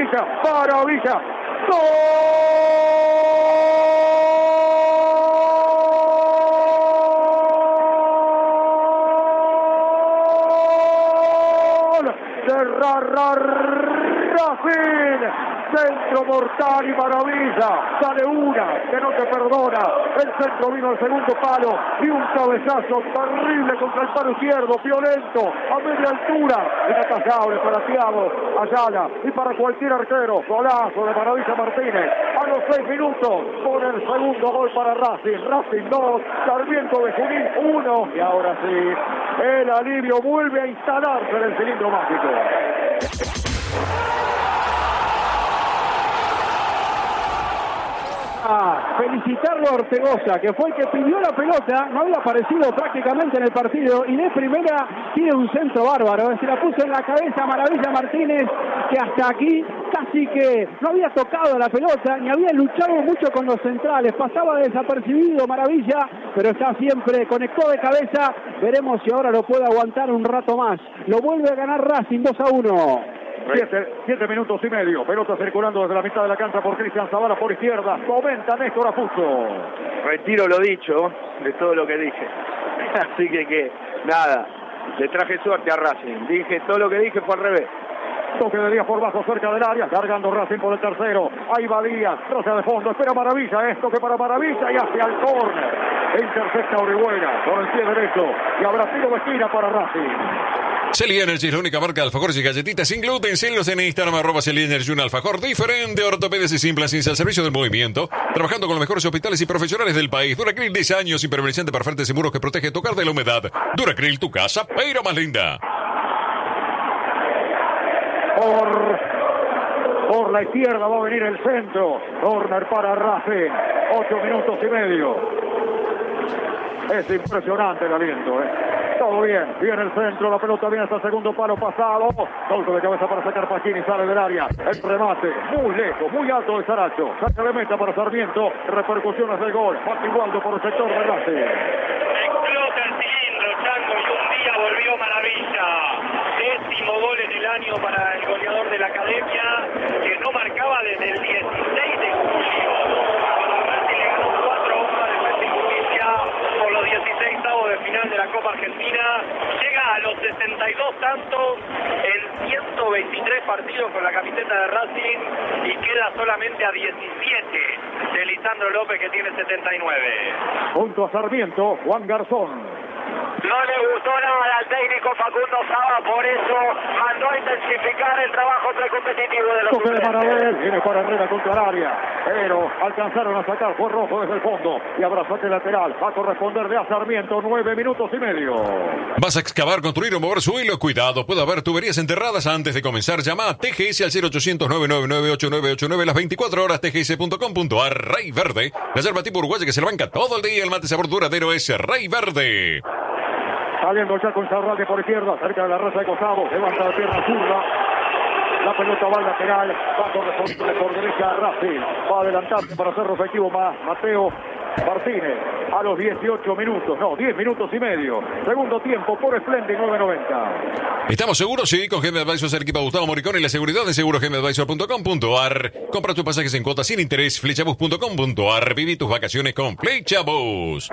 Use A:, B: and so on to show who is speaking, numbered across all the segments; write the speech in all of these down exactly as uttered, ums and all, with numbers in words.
A: Maravilla, Maravilla. ¡Gol! De Racing, centro mortal y Maravilla, sale una que no te perdona, el centro vino al segundo palo y un cabezazo terrible contra el palo izquierdo, violento, a media altura, inatajable para Thiago Ayala y para cualquier arquero. Golazo de Maravilla Martínez a los seis minutos con el segundo gol para Racing. Racing dos, Sarmiento de Junín uno, y ahora sí, el alivio vuelve a instalarse en el cilindro mágico.
B: A felicitarlo a Ortegoza, que fue el que pidió la pelota, no había aparecido prácticamente en el partido y de primera tiene un centro bárbaro, se la puso en la cabeza Maravilla Martínez, que hasta aquí casi que no había tocado la pelota ni había luchado mucho con los centrales, pasaba desapercibido Maravilla, pero está siempre, conectó de cabeza, veremos si ahora lo puede aguantar un rato más. Lo vuelve a ganar Racing dos a uno.
A: Siete, siete minutos y medio, pelota circulando desde la mitad de la cancha por Cristian Zavala por izquierda, comenta Néstor Afuso.
C: Retiro lo dicho de todo lo que dije, así que que nada, le traje suerte a Racing, dije todo lo que dije fue al revés.
A: Toque de Díaz por bajo cerca del área, cargando Racing por el tercero, ahí va Díaz, troza de fondo, espera Maravilla, esto que para Maravilla y hacia el córner, intercepta Orihuela con el pie derecho y habrá tiro de esquina para Racing.
D: Celi Energy es la única marca de alfajores y galletitas sin gluten. Síguenos en Instagram, arroba Celi Energy, un alfajor diferente, ortopedes y implantes al servicio del movimiento. Trabajando con los mejores hospitales y profesionales del país. Duracril, diez años, impermeabilizante para frentes y muros que protege tu hogar de la humedad. Duracril, tu casa, pero más linda.
A: Por, por la izquierda va a venir el centro. Corner para Racing. Ocho minutos y medio. Es impresionante el aliento, ¿eh? Todo bien, viene el centro, la pelota viene hasta el segundo palo pasado. Golpe de cabeza para sacar Pachini, sale del área. El remate, muy lejos, muy alto de Saracho. Saca de meta para Sarmiento. Repercusiones del gol. Pati Waldo por el sector de Racing.
E: Explota el cilindro, Chango, y un día volvió Maravilla. Décimo gol en el año para el goleador de la academia, que no marcaba desde el dieciséis de julio. Cuando Racing le ganó cuatro a uno a Defensa y Justicia por los dieciseisavos de final de la Copa Argentina. Llega a los sesenta y dos tantos en ciento veintitrés partidos con la camiseta de Racing y queda solamente a diecisiete de Lisandro López, que tiene setenta y nueve.
A: Junto a Sarmiento, Juan Garzón.
E: No le gustó nada al técnico Facundo Saba, por eso mandó a intensificar el trabajo precompetitivo de los
A: Toque de
E: suplentes.
A: Marabel, viene para Herrera contra el área, pero alcanzaron a sacar, fue rojo desde el fondo y habrá saque lateral, va a corresponderle a Sarmiento, nueve minutos y medio.
D: ¿Vas a excavar, construir o mover su hilo? Cuidado, puede haber tuberías enterradas. Antes de comenzar, llama a T G S al cero ochocientos, nueve nueve nueve, ocho nueve ocho nueve las veinticuatro horas, T G S punto com punto a r. Rey Verde, la yerba tipo uruguaya que se la banca todo el día. El mate sabor duradero es Rey Verde.
A: Saliendo ya con Sarralde por izquierda, cerca de la raza de costado, levanta la pierna zurda. La pelota va al lateral, va a corresponder por derecha a Racing. Va a adelantarse para hacerlo efectivo más Mateo Martínez. A los dieciocho minutos, no, diez minutos y medio. Segundo tiempo por Splendid nueve noventa.
D: ¿Estamos seguros? Sí, con G M Advisors, el equipo de Gustavo Moricón y la seguridad de seguro G M Advisor punto com punto a r. Compra tus pasajes en cuotas sin interés, flechabus punto com punto a r. Viví tus vacaciones con Flechabus.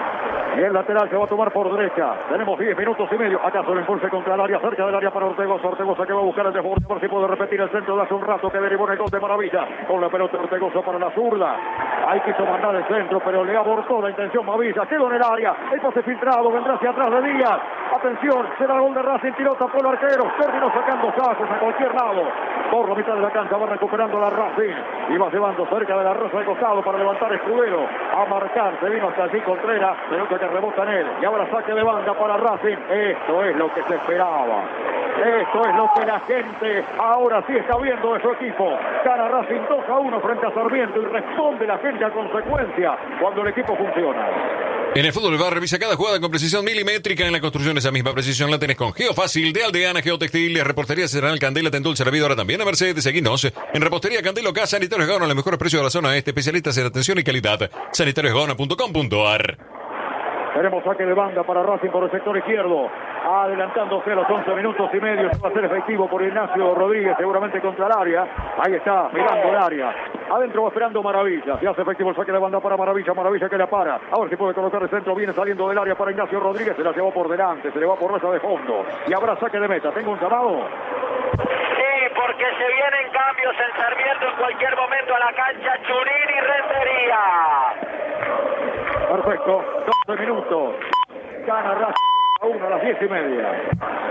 A: Y el lateral se va a tomar por derecha. Tenemos diez minutos y medio. Acaso el impulse contra el área, cerca del área para Ortegoza. Ortegoza que va a buscar el desborde por si puede repetir el centro de hace un rato que derivó en el gol de Maravilla. Con la pelota Ortegoza para la zurda. Ahí quiso mandar el centro, pero le abortó la intención Mavilla. Quedó en el área. El pase filtrado, vendrá hacia atrás de Díaz. Atención, será el gol de Racing. Tiró, tapó el arquero. Terminó sacando casos a cualquier lado. Por la mitad de la cancha va recuperando la Racing. Y va llevando cerca de la raza de costado para levantar Escudero. A marcar. Se vino hasta allí Contreras. Pelota que rebota en él. Y ahora saque de banda para Racing. Esto es lo que se esperaba. Esto es lo que la gente ahora sí está viendo de su equipo. Gana Racing dos a uno frente a Sarmiento y responde la gente a consecuencia cuando el equipo funciona.
D: En el fútbol bar revisa cada jugada con precisión milimétrica. En la construcción esa misma precisión la tenés con Geofácil de Aldeana, Geotextil, Repostería Serranal, Candela, Tendul, Servido, ahora también a Mercedes. Seguinos en Repostería Candelo K, Sanitarios Gaona, los mejores precios de la zona este, especialistas en atención y calidad. sanitarios gaona punto com punto a r.
A: Tenemos saque de banda para Racing por el sector izquierdo. Adelantándose a los once minutos y medio. Va a ser efectivo por Ignacio Rodríguez, seguramente contra el área. Ahí está, mirando el área. Adentro va esperando Maravilla. Se hace efectivo el saque de banda para Maravilla. Maravilla que la para. A ver si puede colocar el centro. Viene saliendo del área para Ignacio Rodríguez. Se la llevó por delante. Se le va por raza de fondo. Y habrá saque de meta. Tengo un llamado.
E: Sí, porque se vienen cambios en Sarmiento en cualquier momento a la cancha. Churín y Rentería.
A: Perfecto. doce minutos. Gana Racing a uno a las diez y media.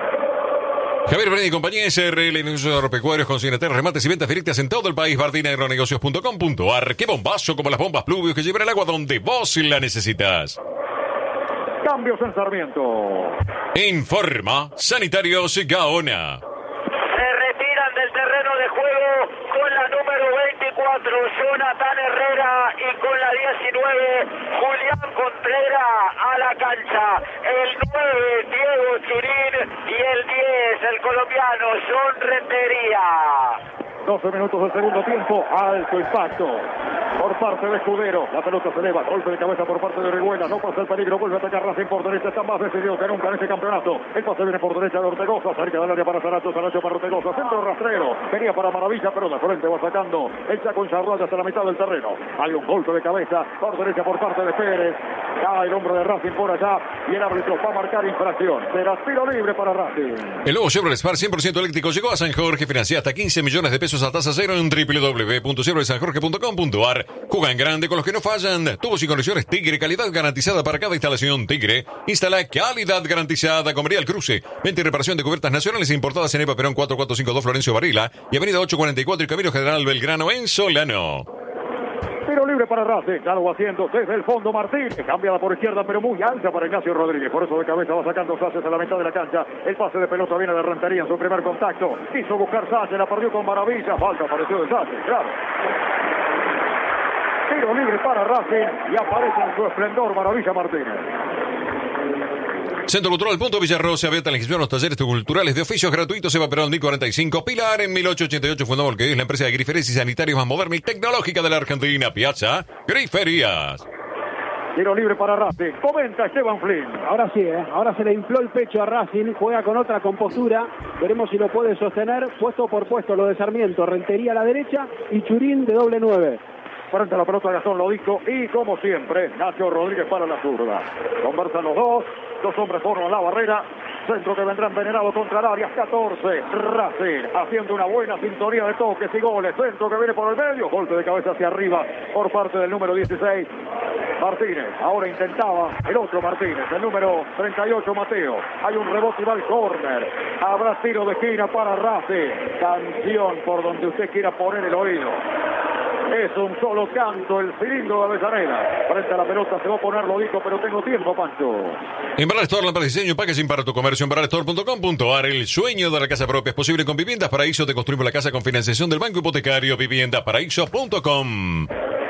D: Javier Brenny y compañía S R L, negocio de agropecuarios, consignateros, remates y ventas directas en todo el país. Bardina Agronegocios punto com punto ar. ¡Qué bombazo como las bombas Pluvius que llevan el agua donde vos la necesitas!
A: Cambios en Sarmiento.
D: Informa Sanitarios Gaona.
E: Se retiran del terreno de juego con la número veinticuatro, Jonathan Herrera, y con la diecinueve, Julián Contreras a la cancha. El nueve, Diego Churín, y el diez, el colombiano John Rentería.
A: doce minutos del segundo tiempo. Alto impacto por parte de Escudero. La pelota se eleva. Golpe de cabeza por parte de Orihuela. No pasa el peligro. Vuelve a atacar Racing por derecha. Está más decidido que nunca en este campeonato. El pase viene por derecha de Ortegoza. Cerca del área para Zaracho. Zaracho para Ortegoza. Centro rastrero. Venía para Maravilla, pero de frente va sacando el Chaco Charlotte hasta la mitad del terreno. Hay un golpe de cabeza por derecha por parte de Pérez. Cae el hombre de Racing por allá. Y el árbitro va a marcar infracción. Será tiro libre para Racing.
D: El nuevo Chevrolet Spark cien por ciento eléctrico llegó a San Jorge. Financia hasta quince millones de pesos a tasa cero en doble u doble u doble u punto chevrolet san jorge punto com punto ar. Juega en grande con los que no fallan. Tubos y conexiones Tigre, calidad garantizada para cada instalación. Tigre, instala calidad garantizada. Comería el Cruce. Venta y reparación de cubiertas nacionales e importadas en Eva Perón cuatro cuatro cinco dos Florencio Varela y Avenida ocho cuarenta y cuatro y Camino General Belgrano en Solano.
A: Tiro libre para Racing, ya lo va haciendo desde el fondo Martín, que cambia por izquierda pero muy alta para Ignacio Rodríguez, por eso de cabeza va sacando Sánchez a la mitad de la cancha. El pase de pelota viene de Rentería en su primer contacto, quiso buscar Sánchez, la perdió con Maravilla, falta apareció de Sánchez, claro. Tiro libre para Racing y aparece en su esplendor Maravilla Martínez.
D: Centro Cultural Punto Villarrosa, abierta la inscripción a los talleres culturales de oficios gratuitos. Eva Perón mil cuarenta y cinco, Pilar en mil ochocientos ochenta y ocho, fundó que es la empresa de griferías y sanitarios más moderna y tecnológica de la Argentina. Piazza Griferías.
A: Tiro libre para Racing. Comenta Esteban Flynn.
B: Ahora sí, ¿eh? Ahora se le infló el pecho a Racing. Juega con otra compostura. Veremos si lo puede sostener. Puesto por puesto lo de Sarmiento. Rentería a la derecha y Churín de doble nueve.
A: Frente a la pelota Gastón Lodico y como siempre Nacho Rodríguez para la zurda. Conversan los dos. Dos hombres forman la barrera. Centro que vendrá envenenado contra el área. catorce. Racing haciendo una buena sintonía de toques y goles. Centro que viene por el medio. Golpe de cabeza hacia arriba por parte del número dieciséis. Martínez. Ahora intentaba el otro Martínez. El número treinta y ocho Mateo. Hay un rebote y va al córner. Habrá tiro de esquina para Racing. Canción por donde usted quiera poner el oído. Es un solo canto, el cilindro de Avellaneda. Frente a la pelota se va a poner Lodico, pero tengo tiempo, Pancho.
D: Embarrar Store, lámpara de diseño y packaging para tu comercio. Embarrar Store punto com punto ar. El sueño de la casa propia es posible con Viviendas Paraíso. Te construimos la casa con financiación del Banco Hipotecario. Viviendas Paraíso punto com.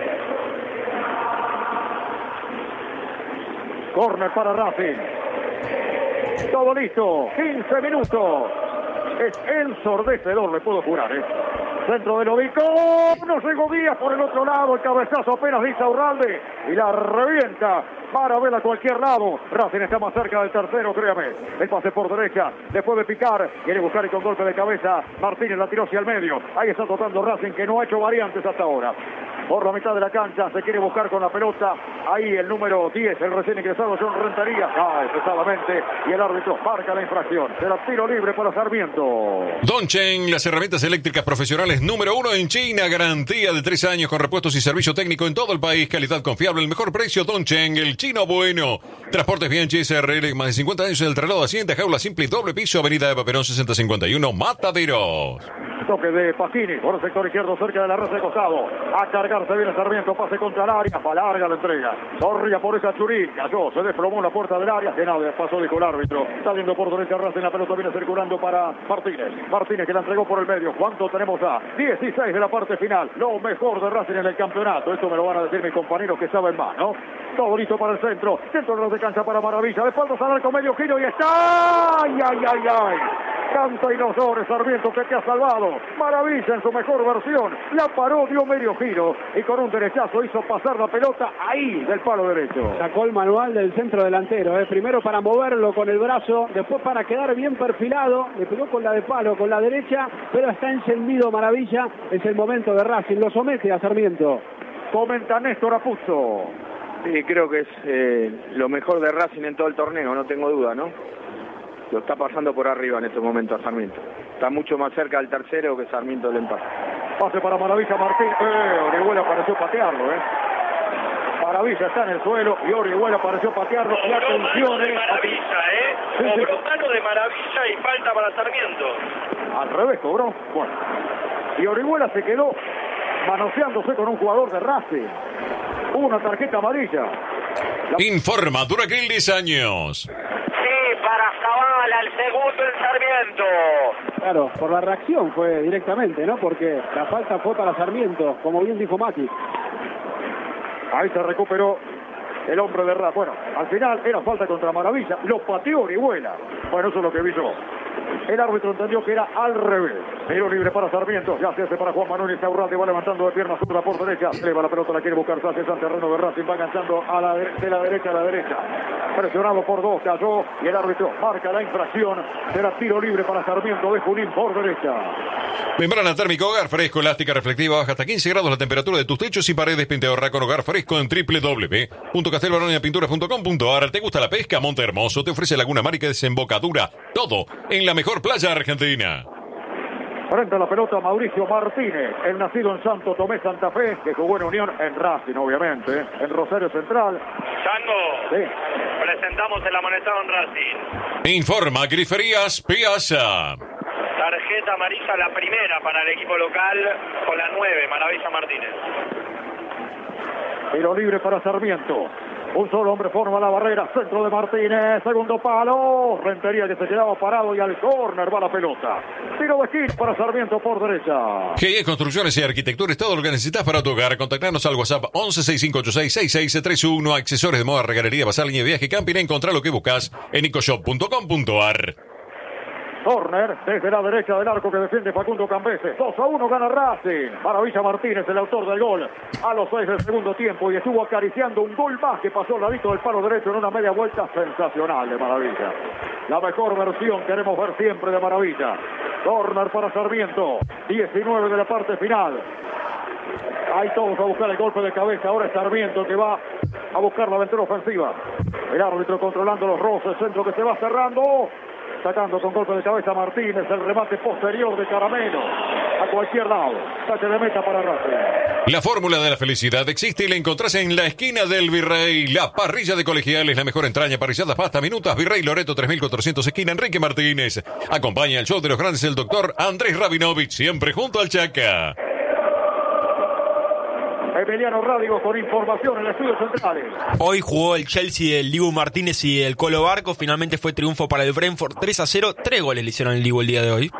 A: Corner para Racing. Todo listo. quince minutos. Es ensordecedor, le puedo jurar, ¿eh? Centro de Lodico, no llegó Díaz por el otro lado, el cabezazo apenas dice Urralde y la revienta para verla a cualquier lado. Racing está más cerca del tercero, créame. El pase por derecha, después de picar, quiere buscar y con golpe de cabeza Martínez la tiró hacia el medio. Ahí está tratando Racing, que no ha hecho variantes hasta ahora. Por la mitad de la cancha se quiere buscar con la pelota. Ahí el número diez, el recién ingresado John Rentería, cae pesadamente y el árbitro marca la infracción. Será tiro libre para Sarmiento.
D: Dongchen, las herramientas eléctricas profesionales número uno en China. Garantía de tres años con repuestos y servicio técnico en todo el país. Calidad confiable, el mejor precio. Dongchen, el chino bueno. Transportes Bianchi S R L, más de cincuenta años en el traslado de Hacienda, jaula simple y doble piso. Avenida Eva Perón sesenta cincuenta y uno, Mataderos.
A: Toque de Pacini por el sector izquierdo cerca de la red de costado. A cargarse viene Sarmiento, pase contra el área, para larga la entrega. Corría por esa Churín, cayó, se desplomó la puerta del área, que nada, pasó dijo el árbitro. Saliendo por derecha Racing, la pelota viene circulando para Martínez. Martínez que la entregó por el medio. ¿Cuánto tenemos ya? dieciséis de la parte final. Lo mejor de Racing en el campeonato. Esto me lo van a decir mis compañeros que saben más, ¿no? Todo listo para el centro. Centro de los de cancha para Maravilla. De espaldas al arco, medio giro y está. ¡Ay, ay, ay, ay! Canta y no llores, Sarmiento, que te ha salvado. Maravilla en su mejor versión. La paró, dio medio giro y con un derechazo hizo pasar la pelota ahí del palo derecho.
B: Sacó el manual del centro delantero. ¿eh? Primero para moverlo con el brazo, después para quedar bien perfilado. Le pegó con la de palo, con la derecha, pero está encendido Maravilla. Es el momento de Racing. Lo somete a Sarmiento.
A: Comenta Néstor Apuzzo.
C: Sí, creo que es eh, lo mejor de Racing en todo el torneo, no tengo duda, ¿no? Lo está pasando por arriba en este momento a Sarmiento. Está mucho más cerca del tercero que Sarmiento del empate.
A: Pase para Maravilla Martín. Eh, Orihuela pareció patearlo, ¿eh? Maravilla está en el suelo y Orihuela pareció patearlo. Y atención,
E: de Maravilla, ¿eh?
A: Sí, sí.
E: Cobró mano de Maravilla y falta para Sarmiento.
A: Al revés cobró. Bueno. Y Orihuela se quedó manoseándose con un jugador de Racing. Una tarjeta amarilla. La...
D: Informa Duracril diez años.
E: Para Zavala, el segundo en Sarmiento.
B: Claro, por la reacción fue directamente, ¿no? Porque la falta fue para Sarmiento, como bien dijo Mati.
A: Ahí se recuperó el hombre de Racing. Bueno, al final era falta contra Maravilla. Lo pateó Orihuela. Bueno, eso es lo que vi yo. El árbitro entendió que era al revés. Tiro libre para Sarmiento. Ya se hace para Juan Manuel Insaurralde. Va levantando de pierna zurda por derecha. Eleva la pelota, la quiere buscar Sánchez al terreno de Racing. Va enganchando a la de, de la derecha a la derecha. Presionado por dos. Cayó. Y el árbitro marca la infracción. Será tiro libre para Sarmiento de Junín por derecha.
D: Membrana térmica Hogar Fresco, elástica reflectiva, baja hasta quince grados la temperatura de tus techos y paredes. Pinteorra con Hogar Fresco en doble u doble u doble u punto castelbaronia pinturas punto com punto a r. ¿Te gusta la pesca? Monte Hermoso te ofrece Laguna Márica Desembocadura. Todo en la mejor playa argentina.
A: Frente a la pelota Mauricio Martínez, el nacido en Santo Tomé, Santa Fe, que jugó en Unión, en Racing, obviamente, en Rosario Central.
E: Chango,
A: Sí.
E: presentamos el amonestado en Racing.
D: Informa Griferías Piazza.
E: Tarjeta amarilla, la primera para el equipo local, con la nueve, Maravilla Martínez.
A: Tiro libre para Sarmiento. Un solo hombre forma la barrera. Centro de Martínez. Segundo palo. Rentería que se quedaba parado y al córner va la pelota. Tiro de hit para Sarmiento por derecha.
D: G I E Construcciones y Arquitectura es todo lo que necesitas para tu hogar. Contactarnos al WhatsApp once sesenta y cinco ochenta y seis sesenta y seis treinta y uno. Accesorios de moda, regalería, basal, línea de viaje, camping. Encontrá lo que buscas en ecoshop punto com punto a r.
A: Corner desde la derecha del arco que defiende Facundo Cambese. dos a uno gana Racing. Maravilla Martínez, el autor del gol. A los seis del segundo tiempo y estuvo acariciando un gol más que pasó al ladito del palo derecho en una media vuelta sensacional de Maravilla. La mejor versión queremos ver siempre de Maravilla. Corner para Sarmiento. diecinueve de la parte final. Ahí todos a buscar el golpe de cabeza. Ahora es Sarmiento que va a buscar la aventura ofensiva. El árbitro controlando los roces. Centro que se va cerrando. Sacando con golpe de cabeza Martínez, el remate posterior de Caramelo. A cualquier lado. Saque de meta para Racing.
D: La fórmula de la felicidad existe y la encontrás en la esquina del Virrey. La parrilla de Colegiales, la mejor entraña, parrilladas, pasta, minutas. Virrey Loreto tres mil cuatrocientos, esquina Enrique Martínez. Acompaña el show de los grandes el doctor Andrés Rabinovich, siempre junto al Chaca.
A: Emiliano Rádigo con información en el estudio centrales.
F: Hoy jugó el Chelsea del Dibu Martínez y el Colo Barco. Finalmente fue triunfo para el Brentford tres a cero. Tres goles le hicieron el Dibu el día de hoy.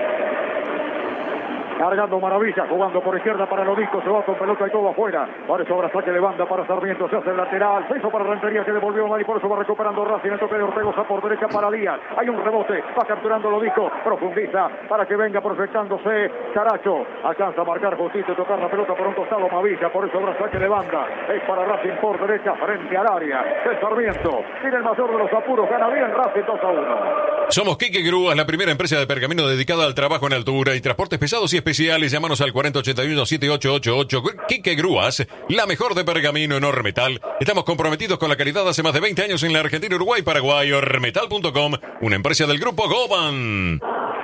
A: Cargando Maravilla, jugando por izquierda para Lodisco, se va con pelota y todo afuera. Por eso ahora saque de banda para Sarmiento, se hace el lateral, se hizo para Rentería que devolvió mal y por eso va recuperando Racing, el toque de Ortegoza por derecha para Díaz. Hay un rebote, va capturando Lodisco, profundiza para que venga proyectándose Caracho. Alcanza a marcar justito y tocar la pelota por un costado Mavilla, por eso ahora saque de banda. Es para Racing por derecha, frente al área. Es Sarmiento, tiene el mayor de los apuros, gana bien Racing dos a uno.
D: Somos Quique Grúas, la primera empresa de pergamino dedicada al trabajo en altura y transportes pesados y especiales. Llámanos al cuarenta ochenta y uno setenta y ocho ochenta y ocho. Quique Grúas, la mejor de pergamino en Ormetal. Estamos comprometidos con la calidad hace más de veinte años en la Argentina, Uruguay, Paraguay. Ormetal punto com, una empresa del grupo Goban.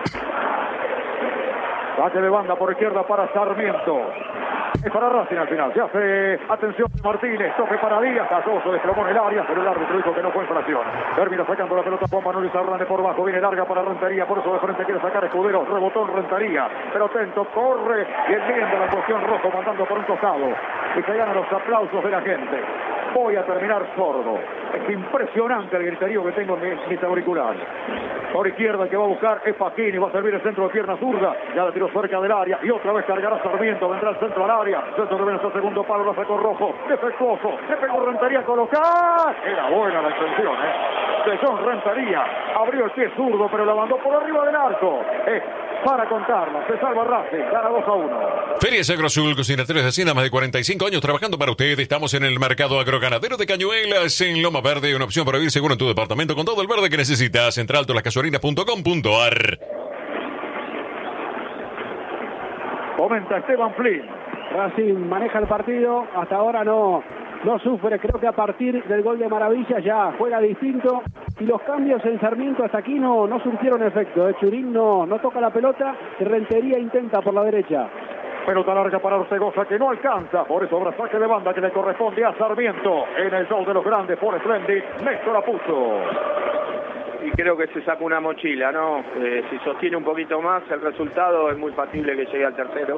A: Saque de banda por izquierda para Sarmiento. Es para Racing al final. Se hace atención Martínez. Toque para Díaz. Cayó, se desplomó en el área, pero el árbitro dijo que no fue infracción. Termina sacando la pelota Juan Manuel Izarralde por bajo. Viene larga para Rentería. Por eso de frente quiere sacar Escudero. Rebotó en Rentería. Pero atento, corre. Y entiende la cuestión rojo mandando por un costado. Y se ganan los aplausos de la gente. voy a terminar sordo. Es impresionante el griterío que tengo en mis, mis auriculares. Por izquierda el que va a buscar es Facchini, va a servir el centro de pierna zurda, ya la tiró cerca del área y otra vez cargará Sarmiento, vendrá el centro al área, centro que viene hasta el segundo palo, lo sacó Rojo, defectuoso, se pegó Rentería a colocar, era buena la intención, eh. de John Rentería, abrió el pie zurdo pero la mandó por arriba del arco, es para contarla, se salva Racing, gana dos a uno.
D: Ferias Agrosul, Cocinatorios de Hacienda, más de cuarenta y cinco años trabajando para usted. Estamos en el mercado agroganadero de Cañuelas, en Loma Verde, una opción para vivir seguro en tu departamento con todo el verde que necesitas. Central Todas las Casuarinas punto com punto a r.
A: Comenta Esteban Flynn.
B: Racing maneja el partido, hasta ahora no, no sufre, creo que a partir del gol de Maravilla ya juega distinto y los cambios en Sarmiento hasta aquí no, no surtieron efecto. eh. Churín no, no toca la pelota y Rentería intenta por la derecha.
A: Pelota larga para Ortegoza que no alcanza, por eso habrá saque de banda que le corresponde a Sarmiento en el show de los grandes por Splendid, Néstor Apuzzo.
C: Y creo que se saca una mochila, ¿no? Eh, si sostiene un poquito más el resultado es muy factible que llegue al tercero.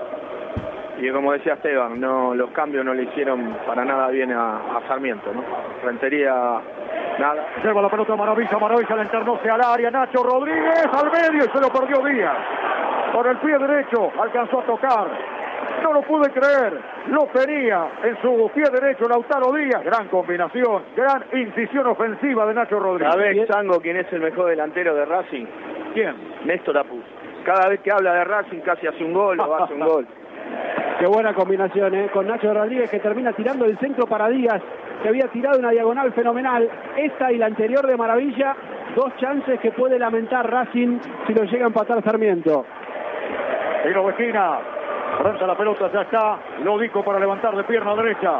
C: Y como decía Esteban, no, los cambios no le hicieron para nada bien a, a Sarmiento, ¿no? Rentería, nada.
A: Lleva la pelota Maravilla, Maravilla le internóse al área, Nacho Rodríguez al medio y se lo perdió Díaz. Con el pie derecho alcanzó a tocar. No lo pude creer, lo tenía en su pie derecho Lautaro Díaz. Gran combinación, gran incisión ofensiva de Nacho Rodríguez.
C: ¿Sabés, Chango, quién es el mejor delantero de Racing?
A: ¿Quién?
C: Néstor Apuzzo. Cada vez que habla de Racing casi hace un gol o hace un gol.
B: Qué buena combinación, ¿eh? Con Nacho Rodríguez que termina tirando el centro para Díaz, que había tirado una diagonal fenomenal. Esta y la anterior de Maravilla, dos chances que puede lamentar Racing si lo llega a empatar Sarmiento.
A: Tiro de esquina, frente a la pelota, ya está Lodico para levantar de pierna derecha.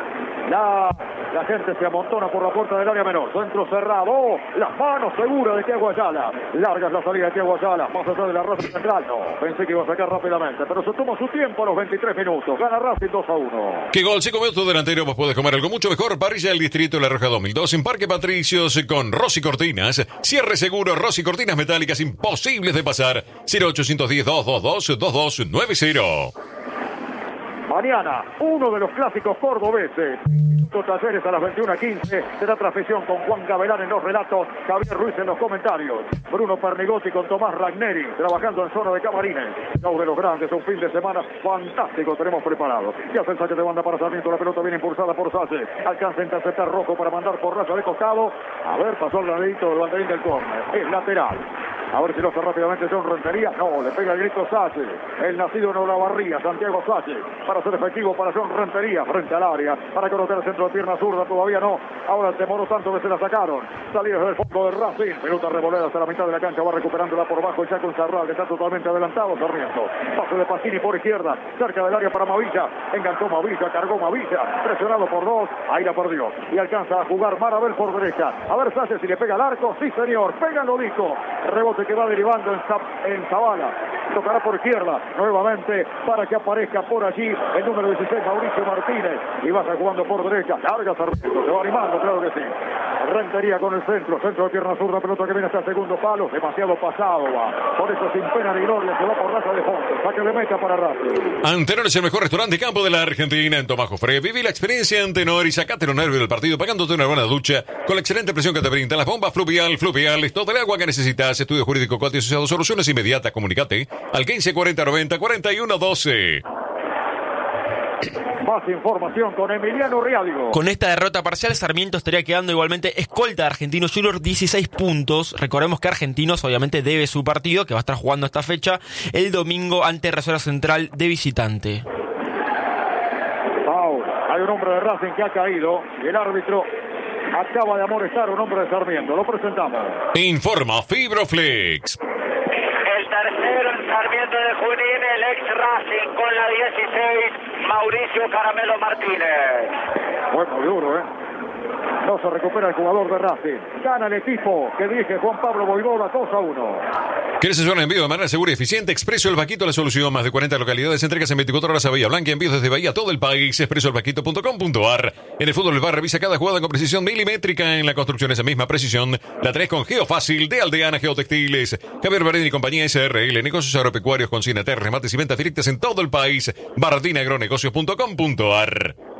A: La, la gente se amontona por la puerta del área menor. Centro cerrado, las manos seguras de Thiago Ayala. Larga es la salida de Thiago Ayala, más allá de la Racing central. No, pensé que iba a sacar rápidamente, pero se tomó su tiempo a los veintitrés minutos. Gana Racing dos a uno.
D: ¿Qué gol? Si comió tu delantero, vos podés comer algo mucho mejor. Parrilla del Distrito de La Roja dos mil dos en Parque Patricios con Rossi Cortinas. Cierre seguro, Rossi Cortinas metálicas imposibles de pasar. cero ochocientos diez, doscientos veintidós, veintidós noventa.
A: Mañana, uno de los clásicos cordobeses. Talleres a las veintiuna quince. Será transmisión con Juan Gavelán en los relatos, Javier Ruiz en los comentarios, Bruno Pernigotti con Tomás Ragneri trabajando en zona de camarines. Show de los grandes, un fin de semana fantástico tenemos preparado. Ya se el saque de banda para Sarmiento, la pelota viene impulsada por Salle. Alcanza a interceptar Rojo para mandar por raza de costado. A ver, pasó el ladito del banderín del córner. Es lateral. A ver si lo hace rápidamente John Rentería. No, le pega el grito Salle. El nacido en Olavarría, Santiago Salle. Para ser efectivo para John Rentería. Frente al área. Para colocar el centro de pierna zurda. Todavía no. Ahora demoró tanto que se la sacaron. Salida desde el fondo de Racing. Pelota revoleda hasta la mitad de la cancha. Va recuperándola por bajo. Ya con Sarral, que está totalmente adelantado. Sarmiento. Pase de Pacini por izquierda. Cerca del área para Mavilla. Enganchó Mavilla. Cargó Mavilla. Presionado por dos. Ahí la perdió. Y alcanza a jugar Marabel por derecha. A ver Salle si le pega al arco. Sí, señor. Pega lo dijo. Rebote que va derivando en, Zap, en Zavala. Tocará por izquierda nuevamente para que aparezca por allí el número dieciséis, Mauricio Martínez. Y va jugando por derecha. Larga Sarmiento. Se va animando, claro que sí. Rentería con el centro. Centro de pierna zurda. Pelota que viene hasta el segundo palo. Demasiado pasado va. Por eso sin pena ni gloria se va por raza de fondo. Saque de meta para Racing.
D: Antenor es el mejor restaurante de campo de la Argentina en Tomás Jofre. Viví la experiencia Antenor y sacate los nervios del partido pagándote una buena ducha con la excelente presión que te brindan las bombas Fluvial. Fluvial es todo el agua que necesitas. Estudio jurídico Coati asociado. Soluciones inmediatas. Comunicate al quince cuarenta noventa cuarenta y uno doce.
A: Más información con Emiliano Rialgo.
F: Con esta derrota parcial, Sarmiento estaría quedando igualmente escolta de Argentinos Juniors, dieciséis puntos. Recordemos que Argentinos obviamente debe su partido, que va a estar jugando esta fecha, el domingo ante Reserva Central de visitante.
A: Paul, hay un hombre de Racing que ha caído y el árbitro acaba de amonestar a un hombre de Sarmiento. Lo presentamos.
D: Informa Fibroflex.
E: El tercero en Sarmiento de Junín, el ex Racing con la dieciséis, Mauricio Caramelo Martínez.
A: Bueno, muy duro, ¿eh? No se recupera el jugador de Racing. Gana el equipo que dirige Juan Pablo Boivoda, dos a uno.
D: ¿Quieres hacer un envío de manera segura y eficiente? Expreso El Vaquito, la solución. Más de cuarenta localidades, entregas en veinticuatro horas a Bahía Blanca, envíos desde Bahía a todo el país. expreso el vaquito punto com punto a r. En el fútbol del bar revisa cada jugada con precisión milimétrica. En la construcción esa misma precisión la tenés con Geofácil de Aldeana Geotextiles. Javier Bardini y compañía S R L, negocios agropecuarios con Cinater, remates y ventas directas en todo el país. bardini agronegocios punto com punto a r.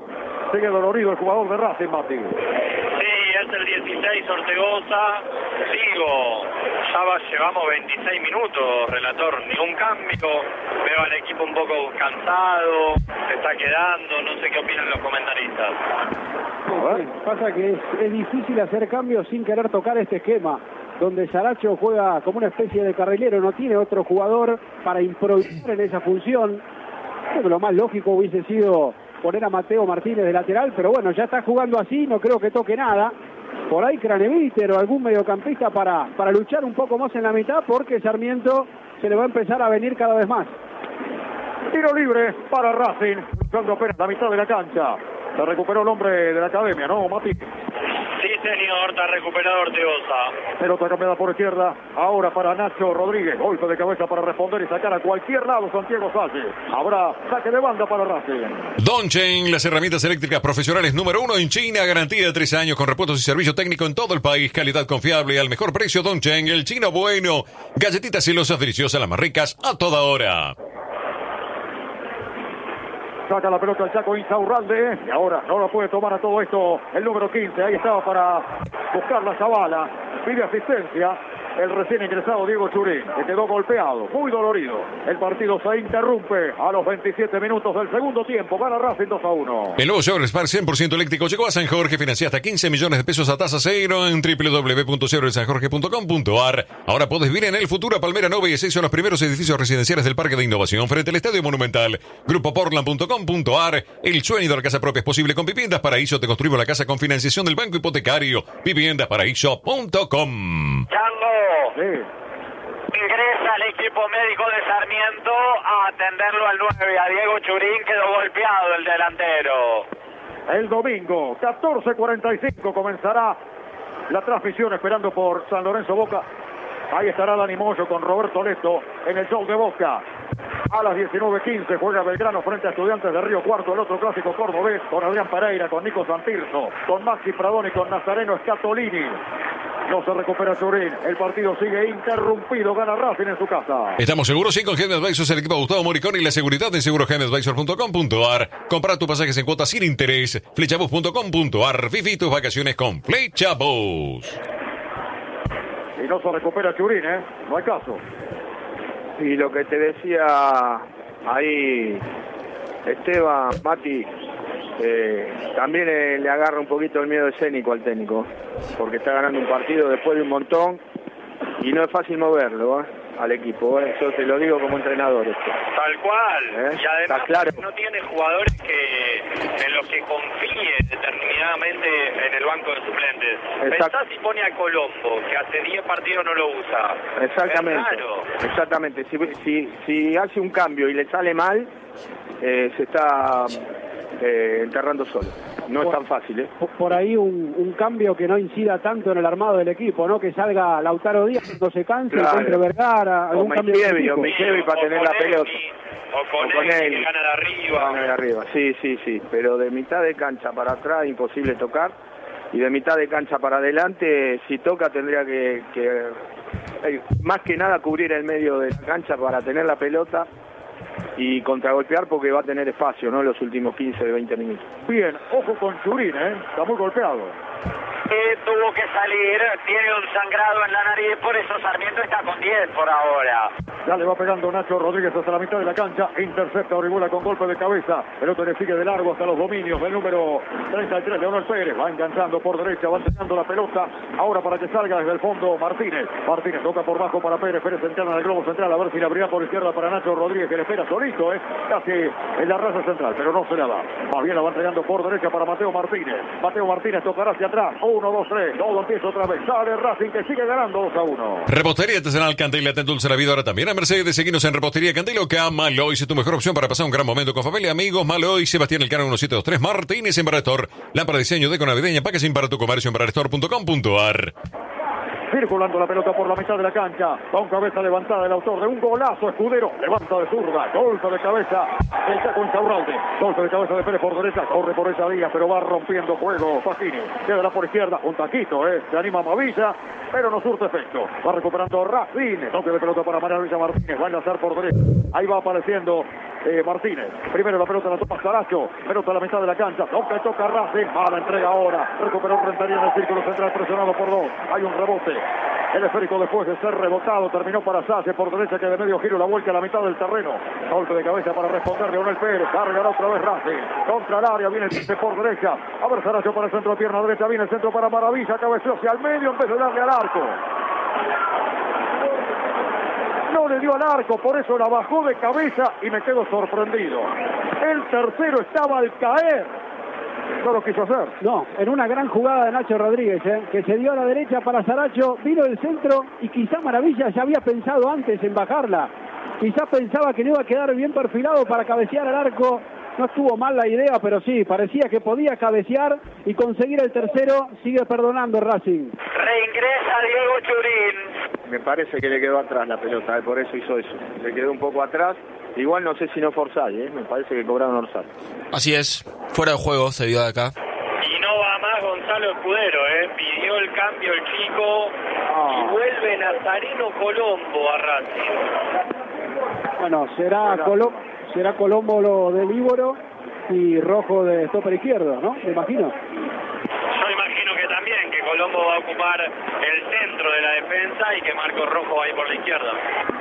A: Sigue dolorido el jugador de Racing, Mati.
E: Sí, es el dieciséis Ortegoza. Sigo, ya va, llevamos veintiséis minutos, relator, ni un cambio. Veo al equipo un poco cansado, se está quedando, no sé qué opinan los comentaristas.
B: Sí, pasa que es, es difícil hacer cambios sin querer tocar este esquema, donde Saracho juega como una especie de carrilero, no tiene otro jugador para improvisar en esa función. Creo que lo más lógico hubiese sido poner a Mateo Martínez de lateral, pero bueno, ya está jugando así, no creo que toque nada. Por ahí Craneviter o algún mediocampista para, para luchar un poco más en la mitad, porque Sarmiento se le va a empezar a venir cada vez más.
A: Tiro libre para Racing, buscando apenas la mitad de la cancha. Se recuperó el hombre de la academia, ¿no, Mati?
E: Sí, señor, está recuperado Ortegoza.
A: Pelota cambiada por izquierda, ahora para Nacho Rodríguez. Golpe de cabeza para responder y sacar a cualquier lado Santiago Salle. Habrá saque de banda para Racing.
D: Dongchen, las herramientas eléctricas profesionales número uno en China. Garantía de tres años con repuestos y servicio técnico en todo el país. Calidad confiable al mejor precio. Dongchen, el chino bueno. Galletitas celosas deliciosas, las más ricas a toda hora.
A: Saca la pelota el Chaco Insaurralde. Y ahora no lo puede tomar a todo esto el número quince. Ahí estaba para buscar la Zavala. Pide asistencia el recién ingresado Diego Churín, que quedó golpeado, muy dolorido. El partido se interrumpe a los veintisiete minutos del segundo tiempo. Gana Racing dos a uno.
D: El nuevo Chevrolet Spark cien por ciento eléctrico llegó a San Jorge. Financia hasta quince millones de pesos a tasa cero en doble u doble u doble u punto chevrolet san jorge punto com punto a r. Ahora podés vivir en el futuro a Palmera Nova y Ezeiza, son los primeros edificios residenciales del Parque de Innovación frente al Estadio Monumental. Grupo portland punto com punto a r. El sueño de la casa propia es posible con Viviendas Paraíso. Te construimos la casa con financiación del Banco Hipotecario. viviendas paraíso punto com.
E: Chango.
A: Sí.
E: Ingresa el equipo médico de Sarmiento a atenderlo al nueve, a Diego Churín, quedó golpeado el delantero.
A: El domingo, catorce cuarenta y cinco, comenzará la transmisión esperando por San Lorenzo Boca. Ahí estará Dani Moyo con Roberto Leto en el show de Boca. A las diecinueve quince juega Belgrano frente a Estudiantes de Río Cuarto, el otro clásico cordobés, con Adrián Pereira, con Nico Santirso, con Maxi Pradón y con Nazareno Scatolini. No se recupera Churín. El partido sigue interrumpido. Gana Racing en su casa.
D: Estamos seguros, sí, con Jaime Advisors, el equipo Gustavo Moricón y la seguridad en seguro jaime advisor punto com punto a r. Comprar tus pasajes en cuotas sin interés. Flechabus punto com punto a r. Fifi, tus vacaciones con Flechabus.
A: Y no se recupera Churín, ¿eh? No hay caso.
C: Y lo que te decía ahí, Esteban, Mati, eh, también eh, le agarra un poquito el miedo escénico al técnico, porque está ganando un partido después de un montón y no es fácil moverlo, ¿eh? Al equipo, ¿eh? Yo te lo digo como entrenador esto.
E: Tal cual.
C: ¿Eh?
E: Y además
C: Está claro.
E: no tiene jugadores que en los que confíe determinadamente en el banco de suplentes.
C: Exacto.
E: Pensá si pone a Colombo, que hace diez partidos no lo usa.
C: Exactamente.
E: Es raro.
C: Exactamente. Si, si, si hace un cambio y le sale mal, eh, se está eh, enterrando solo. No es tan fácil, ¿eh?
B: Por ahí un, un cambio que no incida tanto en el armado del equipo, ¿no? Que salga Lautaro Díaz cuando se canse,
C: Claro.
B: entre Vergara,
C: O
B: algún cambio de
C: Michevi,
B: tipo.
C: o Michevi para
E: O
C: tener
E: con
C: la pelota.
E: Emi, O con,
C: O con
E: él,
C: él.
E: que gana de arriba.
C: Gana de arriba. Sí, sí, sí. Pero de mitad de cancha para atrás, imposible tocar. Y de mitad de cancha para adelante, si toca, tendría que, que eh, más que nada cubrir el medio de la cancha para tener la pelota y contragolpear, porque va a tener espacio, ¿no? Los últimos quince, veinte minutos.
A: Bien, ojo con Churín, ¿eh? Está muy golpeado.
E: Eh, tuvo que salir, tiene un sangrado en la nariz, por eso Sarmiento está con diez por ahora.
A: Ya le va pegando Nacho Rodríguez hasta la mitad de la cancha. Intercepta Orihuela con golpe de cabeza. El otro le sigue de largo hasta los dominios del número treinta y tres, Leonel Pérez. Va enganchando por derecha, va enseñando la pelota. Ahora para que salga desde el fondo Martínez. Martínez toca por bajo para Pérez. Pérez central en el globo central. A ver si le abrirá por izquierda para Nacho Rodríguez, que le espera solito, ¿eh? Casi en la raza central, pero no se la da. Más bien la va entregando por derecha para Mateo Martínez. Mateo Martínez tocará hacia atrás. uno, dos, tres. Todo empieza otra vez. Sale Racing, que sigue ganando dos a uno.
D: Repostería artesanal Candela te endulza la vida ahora también a Mercedes. Seguinos en Repostería Candela, que a Malois es tu mejor opción para pasar un gran momento con familia, amigos. Malois, Sebastián Elcano uno siete dos tres, Martínez en Barrestor. Lámpara de diseño deco navideña, packaging para tu comercio en barrestor punto com punto a r.
A: Circulando la pelota por la mitad de la cancha. Con cabeza levantada el autor de un golazo, Escudero. Levanta de zurda. Golpe de cabeza el Chaco Insaurralde. Golpe de cabeza de Pérez por derecha. Corre por esa vía, pero va rompiendo juego. Facchini. Quedará por izquierda. Un taquito, ¿eh? Se anima Mavilla, pero no surte efecto. Va recuperando Racing. Toque de pelota para María Luisa Martínez. Va a enlazar por derecha. Ahí va apareciendo eh, Martínez. Primero la pelota la toma Saracho, pelota a la mitad de la cancha, toca y toca Racing, mala entrega ahora, recuperó Rentería en el círculo central, presionado por dos, hay un rebote. El esférico después de ser rebotado terminó para Sace por derecha que de medio giro la vuelta a la mitad del terreno. Golpe de cabeza para responder Leonel Pérez. Carga otra vez Racing. Contra el área viene el piste por derecha. A ver Saracho para el centro de pierna derecha. Viene el centro para Maravilla. Cabeció hacia el medio en vez de darle al arco. No le dio al arco, por eso la bajó de cabeza y me quedo sorprendido. El tercero estaba al caer. No lo quiso hacer.
B: No, en una gran jugada de Nacho Rodríguez, ¿eh? que se dio a la derecha para Saracho, vino el centro y quizá Maravilla ya había pensado antes en bajarla. Quizás pensaba que no iba a quedar bien perfilado para cabecear al arco. No estuvo mal la idea, pero sí, parecía que podía cabecear y conseguir el tercero. Sigue perdonando Racing.
E: Reingresa Diego Churín.
C: Me parece que le quedó atrás la pelota, eh, por eso hizo eso. Le quedó un poco atrás. Igual no sé si no forzal, ¿eh? Me parece que cobraron orsal.
F: Así es, fuera de juego se vio de acá.
E: Y no va más Gonzalo Escudero, ¿eh? Pidió el cambio el chico
A: Ah.
E: y vuelve Nazareno Colombo a Racing.
B: Bueno, será, Colo será Colombo lo del Íboro y Rojo de stopper izquierdo, ¿no? Me imagino.
E: Yo imagino que también, que Colombo va a ocupar el centro de la defensa y que Marco Rojo va a ir por la izquierda.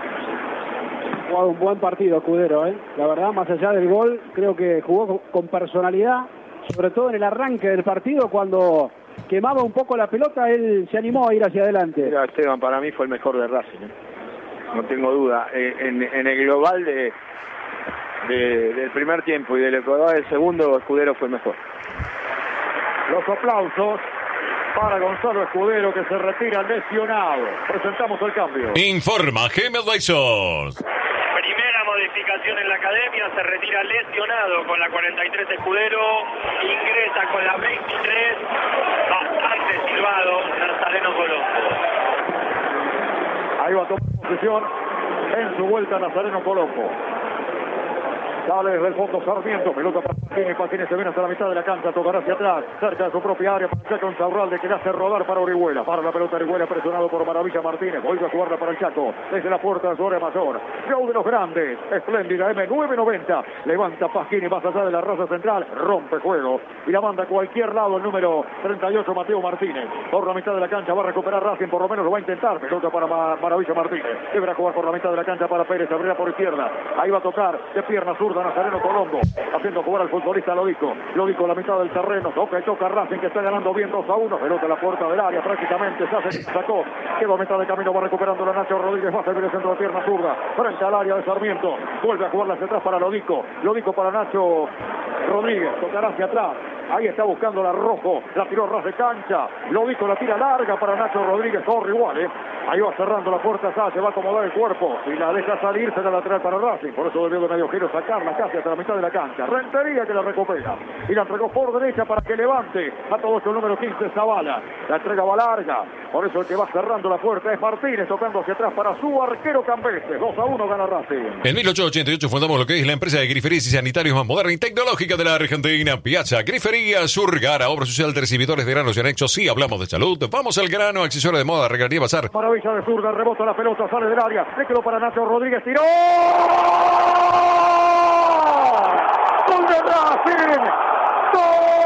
B: Jugado un buen partido Escudero, ¿eh? La verdad, más allá del gol, creo que jugó con personalidad, sobre todo en el arranque del partido, cuando quemaba un poco la pelota, él se animó a ir hacia adelante.
C: Mira, Esteban, para mí fue el mejor de Racing, ¿eh? No tengo duda. Eh, en, en el global de, de, del primer tiempo y del global del segundo, Escudero fue el mejor.
A: Los aplausos para Gonzalo Escudero, que se retira lesionado. Presentamos el cambio.
D: Informa Gemel Dyson.
E: Primera modificación en la academia, se retira lesionado con la cuarenta y tres Escudero, ingresa con la veintitrés, bastante silbado, Nazareno Colombo.
A: Ahí va a tomar posición en su vuelta Nazareno Colombo. Sale desde el fondo Sarmiento, pelota para Pacini, Pacini se viene hasta la mitad de la cancha, tocará hacia atrás, cerca de su propia área, para Chaco Insaurralde, que le hace rodar para Orihuela, para la pelota Orihuela, presionado por Maravilla Martínez, vuelve a jugarla para el Chaco, desde la puerta de su área mayor, show de los grandes, espléndida, M nueve noventa, levanta Pacini más allá de la raza central, rompe juego, y la manda a cualquier lado el número treinta y ocho, Mateo Martínez, por la mitad de la cancha, va a recuperar Racing, por lo menos lo va a intentar, pelota para Ma Maravilla Martínez, deberá jugar por la mitad de la cancha para Pérez, abrirá por izquierda, ahí va a tocar de pierna zurda Nazareno Colombo, haciendo jugar al futbolista Lodico. Lodico a la mitad del terreno, toca y toca Racing, que está ganando bien dos a uno, pelota a la puerta del área, prácticamente se hace, sacó, quedó a mitad de camino, va recuperando la Nacho Rodríguez, va a servir el centro de pierna zurda, frente al área de Sarmiento, vuelve a jugarla hacia atrás para Lodico, Lodico para Nacho Rodríguez, tocará hacia atrás. Ahí está buscando la Rojo, la tiró ras de cancha, Lodico la tira larga para Nacho Rodríguez, corre igual, ¿eh? Ahí va cerrando la puerta, se va a acomodar el cuerpo y la deja salir, será lateral para Racing, por eso debió de medio giro sacarla casi hasta la mitad de la cancha. Rentería que la recupera y la entregó por derecha para que levante a todo esto el número quince, Zavala. La entrega va larga, por eso el que va cerrando la puerta es Martínez, tocando hacia atrás para su arquero Cambese. dos a uno gana Racing.
D: En mil ochocientos ochenta y ocho fundamos lo que es la empresa de griferías y sanitarios más moderna y tecnológica de la Argentina, Piazza Grifería Surgara, obra social de recibidores de granos y anexos. Sí, hablamos de salud. Vamos al grano, accesorio de moda, regaría bazar.
A: Maravilla de zurda, rebota la pelota, sale del área, le quedó para Nacho Rodríguez, tiró. ¡Gol de Racing! ¡Gol!